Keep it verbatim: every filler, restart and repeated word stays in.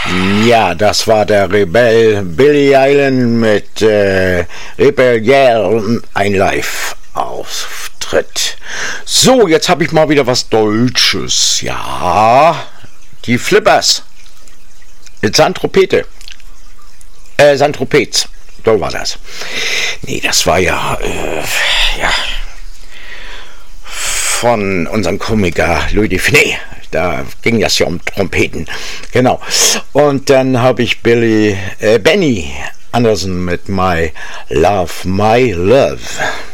Ja, das war der Rebell Billy Allen mit äh, Rebel Yell, ein Live-Auftritt. So, jetzt habe ich mal wieder was Deutsches. Ja, die Flippers. Mit Sandtropete. Äh, Sandtropez. So war das. Nee, das war ja, äh, ja, von unserem Komiker Louis Define. Da ging das ja um Trompeten. Genau. Und dann habe ich Billy, äh, Benny Anderson mit My Love, My Love.